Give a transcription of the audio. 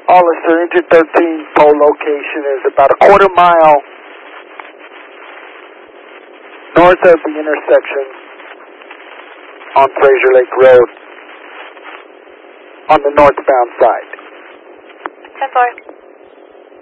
Hollister, engine 13, pole location is about a quarter mile north of the intersection on Fraser Lake Road on the northbound side. 10-4.